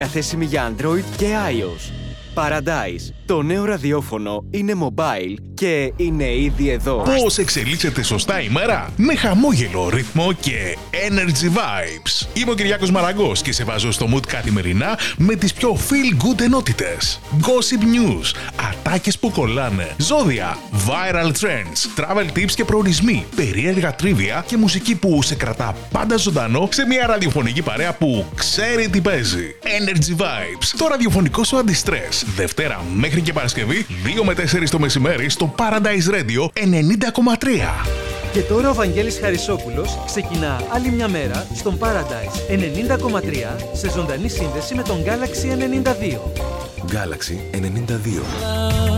Διαθέσιμη για Android και iOS. Paradise. Το νέο ραδιόφωνο είναι mobile και είναι ήδη εδώ. Πώς εξελίσσεται σωστά η μέρα? Με χαμόγελο, ρυθμό και energy vibes. Είμαι ο Κυριάκος Μαραγκός και σε βάζω στο mood καθημερινά με τις πιο feel good ενότητες. Gossip news, ατάκες που κολλάνε, ζώδια, viral trends, travel tips και προορισμοί, περίεργα τρίβια και μουσική που σε κρατά πάντα ζωντανό σε μια ραδιοφωνική παρέα που ξέρει τι παίζει. Energy vibes, το ραδιοφωνικό σου αντιστρες. Δευτέρα μέχρι και Παρασκευή, 2 με 4 το μεσημέρι στο Paradise Radio 90,3. Και τώρα ο Βαγγέλης Χαρισόπουλος ξεκινά άλλη μια μέρα στον Paradise 90,3 σε ζωντανή σύνδεση με τον Galaxy 92. Galaxy 92.